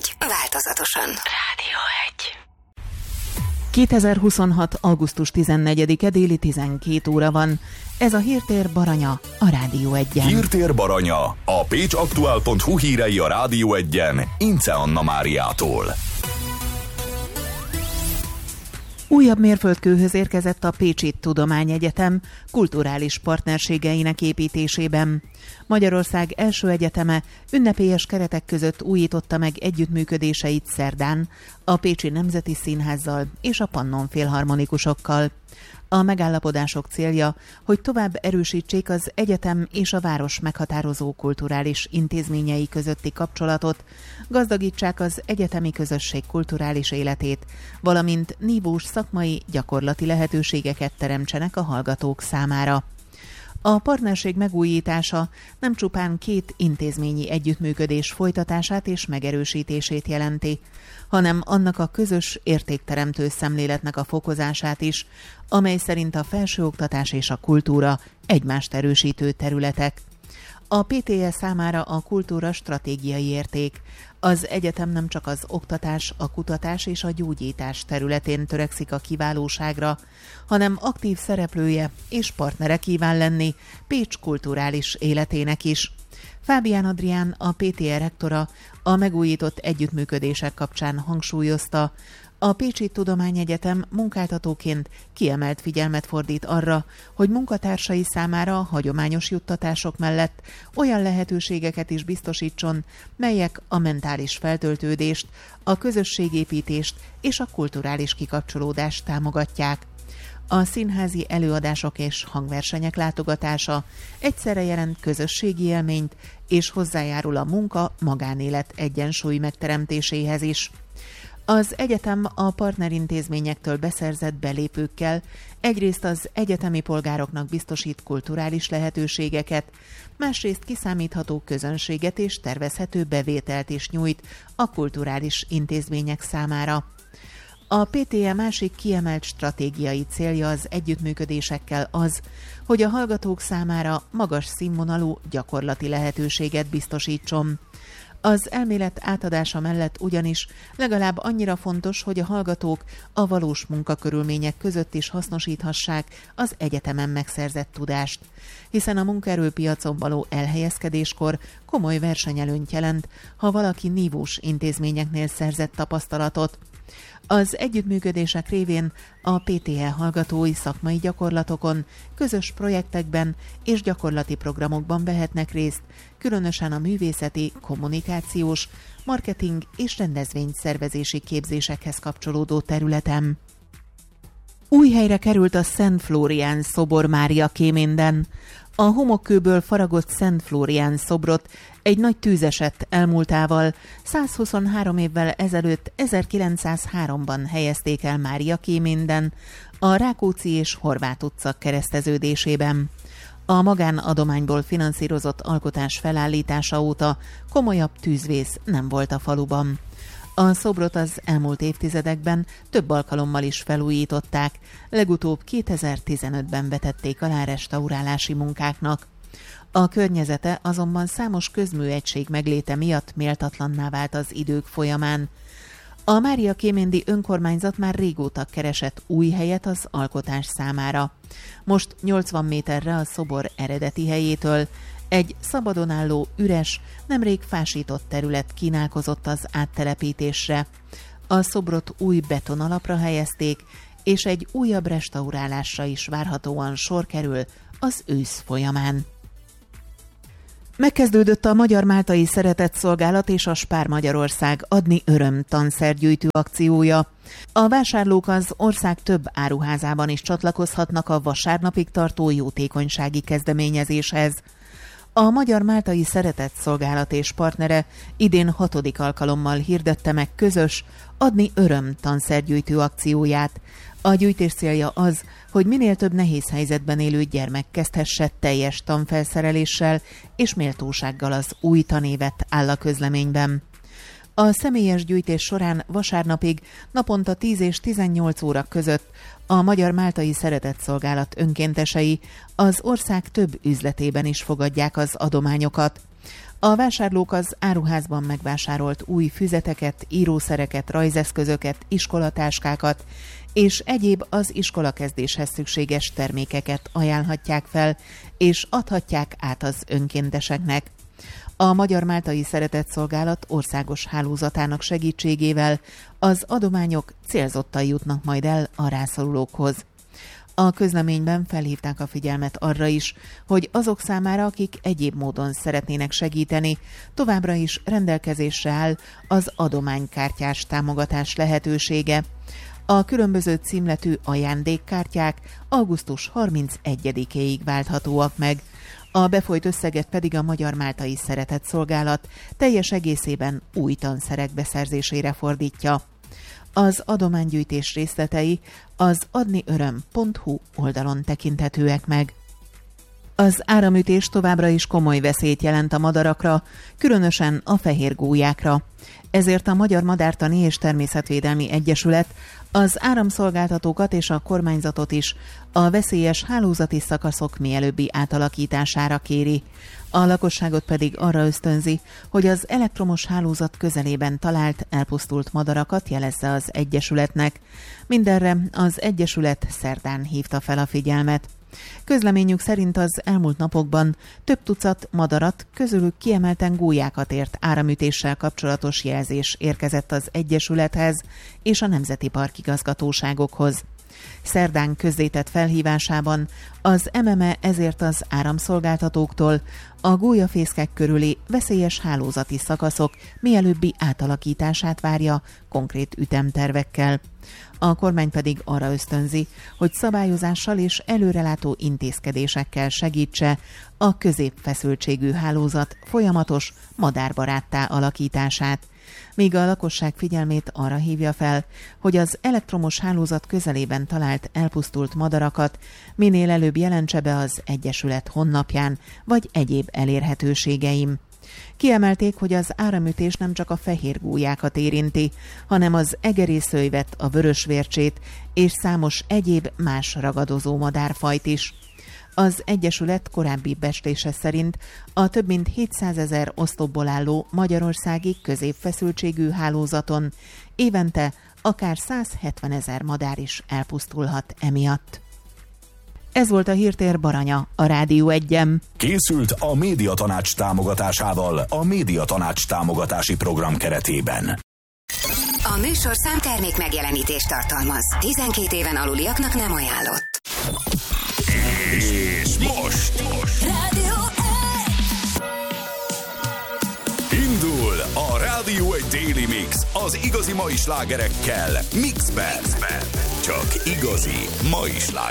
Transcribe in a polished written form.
1. Változatosan. Rádió 1. 2026. augusztus 14-e déli 12 óra van. Ez a Hírtér Baranya a Rádió 1-en. Hírtér Baranya, a pécsaktuál.hu hírei a Rádió 1-en, Ince Anna Máriától. Újabb mérföldkőhöz érkezett a Pécsi Tudományegyetem kulturális partnerségeinek építésében. Magyarország első egyeteme ünnepélyes keretek között újította meg együttműködéseit szerdán a Pécsi Nemzeti Színházzal és a Pannon Filharmonikusokkal. A megállapodások célja, hogy tovább erősítsék az egyetem és a város meghatározó kulturális intézményei közötti kapcsolatot, gazdagítsák az egyetemi közösség kulturális életét, valamint nívós szakmai, gyakorlati lehetőségeket teremtsenek a hallgatók számára. A partnerség megújítása nem csupán két intézményi együttműködés folytatását és megerősítését jelenti, hanem annak a közös értékteremtő szemléletnek a fokozását is, amely szerint a felsőoktatás és a kultúra egymást erősítő területek. A PTE számára a kultúra stratégiai érték. Az egyetem nem csak az oktatás, a kutatás és a gyógyítás területén törekszik a kiválóságra, hanem aktív szereplője és partnere kíván lenni Pécs kulturális életének is. Fábián Adrián, a PTE rektora a megújított együttműködések kapcsán hangsúlyozta, a Pécsi Tudományegyetem munkáltatóként kiemelt figyelmet fordít arra, hogy munkatársai számára a hagyományos juttatások mellett olyan lehetőségeket is biztosítson, melyek a mentális feltöltődést, a közösségépítést és a kulturális kikapcsolódást támogatják. A színházi előadások és hangversenyek látogatása egyszerre jelent közösségi élményt, és hozzájárul a munka-magánélet egyensúly megteremtéséhez is. Az egyetem a partnerintézményektől beszerzett belépőkkel egyrészt az egyetemi polgároknak biztosít kulturális lehetőségeket, másrészt kiszámítható közönséget és tervezhető bevételt is nyújt a kulturális intézmények számára. A PTE másik kiemelt stratégiai célja az együttműködésekkel az, hogy a hallgatók számára magas színvonalú gyakorlati lehetőséget biztosítson. Az elmélet átadása mellett ugyanis legalább annyira fontos, hogy a hallgatók a valós munkakörülmények között is hasznosíthassák az egyetemen megszerzett tudást, hiszen a munkaerőpiacon való elhelyezkedéskor komoly versenyelőnyt jelent, ha valaki nívós intézményeknél szerzett tapasztalatot. Az együttműködések révén a PTE hallgatói szakmai gyakorlatokon, közös projektekben és gyakorlati programokban vehetnek részt, különösen a művészeti, kommunikációs, marketing és rendezvényszervezési képzésekhez kapcsolódó területen. Új helyre került a Szent Flórián szobor Máriakéménden. A homokkőből faragott Szent Flórián szobrot egy nagy tűzeset elmúltával 123 évvel ezelőtt 1903-ban helyezték el Máriakéménden, a Rákóczi és Horváth utca kereszteződésében. A magánadományból finanszírozott alkotás felállítása óta komolyabb tűzvész nem volt a faluban. A szobrot az elmúlt évtizedekben több alkalommal is felújították, legutóbb 2015-ben vetették alá restaurálási munkáknak. A környezete azonban számos közműegység megléte miatt méltatlanná vált az idők folyamán. A máriakéméndi önkormányzat már régóta keresett új helyet az alkotás számára. Most 80 méterre a szobor eredeti helyétől egy szabadon álló, üres, nemrég fásított terület kínálkozott az áttelepítésre. A szobrot új betonalapra helyezték, és egy újabb restaurálásra is várhatóan sor kerül az ősz folyamán. Megkezdődött a Magyar Máltai Szeretetszolgálat és a Spár Magyarország Adni Öröm tanszergyűjtő akciója. A vásárlók az ország több áruházában is csatlakozhatnak a vasárnapig tartó jótékonysági kezdeményezéshez. A Magyar Máltai Szeretetszolgálat és partnere idén 6. alkalommal hirdette meg közös Adni Öröm tanszergyűjtő akcióját. A gyűjtés célja az, hogy minél több nehéz helyzetben élő gyermek kezdhesse teljes tanfelszereléssel és méltósággal az új tanévet, áll a közleményben. A személyes gyűjtés során vasárnapig naponta 10 és 18 óra között a Magyar Máltai Szeretetszolgálat önkéntesei az ország több üzletében is fogadják az adományokat. A vásárlók az áruházban megvásárolt új füzeteket, írószereket, rajzeszközöket, iskolatáskákat és egyéb az iskolakezdéshez szükséges termékeket ajánlhatják fel, és adhatják át az önkénteseknek. A Magyar Máltai Szeretetszolgálat országos hálózatának segítségével az adományok célzottan jutnak majd el a rászorulókhoz. A közleményben felhívták a figyelmet arra is, hogy azok számára, akik egyéb módon szeretnének segíteni, továbbra is rendelkezésre áll az adománykártyás támogatás lehetősége. A különböző címletű ajándékkártyák augusztus 31-éig válthatóak meg. A befolyt összeget pedig a Magyar Máltai Szeretetszolgálat teljes egészében új tanszerek beszerzésére fordítja. Az adománygyűjtés részletei az adniöröm.hu oldalon tekinthetőek meg. Az áramütés továbbra is komoly veszélyt jelent a madarakra, különösen a fehérgólyákra. Ezért a Magyar Madártani és Természetvédelmi Egyesület az áramszolgáltatókat és a kormányzatot is a veszélyes hálózati szakaszok mielőbbi átalakítására kéri. A lakosságot pedig arra ösztönzi, hogy az elektromos hálózat közelében talált elpusztult madarakat jelezze az Egyesületnek. Mindenre az Egyesület szerdán hívta fel a figyelmet. Közleményük szerint az elmúlt napokban több tucat madarat, közülük kiemelten gólyákat ért áramütéssel kapcsolatos jelzés érkezett az Egyesülethez és a Nemzeti Parkigazgatóságokhoz. Szerdán közzétett felhívásában az MME ezért az áramszolgáltatóktól a gólyafészkek körüli veszélyes hálózati szakaszok mielőbbi átalakítását várja konkrét ütemtervekkel. A kormány pedig arra ösztönzi, hogy szabályozással és előrelátó intézkedésekkel segítse a középfeszültségű hálózat folyamatos madárbaráttá alakítását, míg a lakosság figyelmét arra hívja fel, hogy az elektromos hálózat közelében talált elpusztult madarakat minél előbb jelentse be az Egyesület honlapján vagy egyéb elérhetőségeim. Kiemelték, hogy az áramütés nem csak a fehérgólyákat érinti, hanem az egerészőjvet, a vörösvércsét és számos egyéb más ragadozó madárfajt is. Az Egyesület korábbi becslése szerint a több mint 700 000 oszlopból álló magyarországi középfeszültségű hálózaton évente akár 170 000 madár is elpusztulhat emiatt. Ez volt a Hírtér Baranya, a Rádió Egyen. Készült a Médiatanács támogatásával a Médiatanács támogatási program keretében. A műsorszám termék megjelenítést tartalmaz. 12 éven aluliaknak nem ajánlott. És most Rádió indul a Rádió Egy Daily Mix az igazi mai slágerekkel Mixben. Csak igazi mai slágerek.